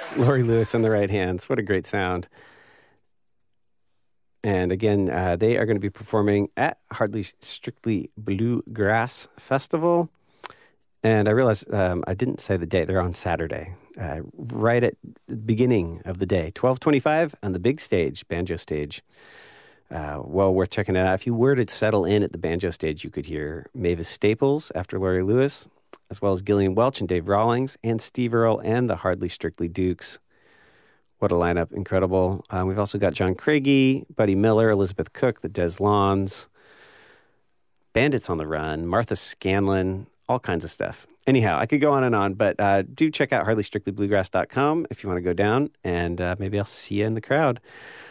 Laurie Lewis and the Right Hands. What a great sound. And again, they are going to be performing at Hardly Strictly Bluegrass Festival. And I realized I didn't say the date. They're on Saturday, right at the beginning of the day, 12:25 on the big stage, banjo stage. Well worth checking it out. If you were to settle in at the banjo stage, you could hear Mavis Staples after Laurie Lewis, as well as Gillian Welch and Dave Rawlings, and Steve Earle and the Hardly Strictly Dukes. What a lineup. Incredible. We've also got John Craigie, Buddy Miller, Elizabeth Cook, the Des Lawns, Bandits on the Run, Martha Scanlon, all kinds of stuff. Anyhow, I could go on, but do check out hardlystrictlybluegrass.com if you want to go down, and maybe I'll see you in the crowd.